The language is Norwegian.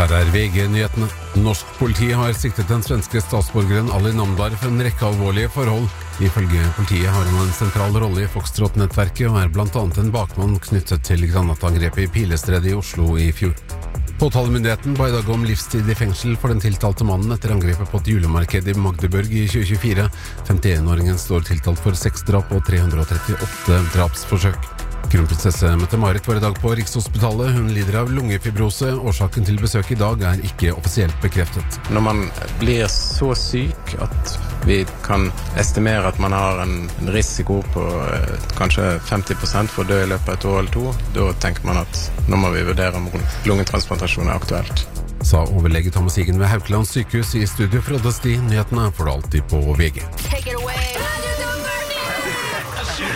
Her VG-nyhetene. Norsk politi har siktet den svenske statsborgeren Ali Namdar for en rekke alvorlige forhold. Ifølge politiet har han en sentral rolle i Foxtrot-nettverket og er blant annet en bakmann knyttet til granattangrepet i Pilestredet i Oslo i fjor. Påtalemyndigheten ba i dag om livstid i fengsel for den tiltalte mannen etter angrepet på et julemarked i Magdeburg i 2024. 51-åringen står tiltalt for 6 drap og 338 drapsforsøk. Kronprinsesse Mette-Marit var i dag på Rikshospitalet. Hun lider av lungefibrose. Årsaken til besøk i dag er ikke offisielt bekreftet. Når man blir så syk at vi kan estimere at man har en risiko på kanskje 50% for å dø i løpet av et år eller to, da tenker man at nå må vi vurdere om lungetransplantasjon er aktuelt. Sa overlege Thomas Higen ved Haukeland sykehus i studio fra Oddesti. Nyhetene får du alltid på VG. Take it away.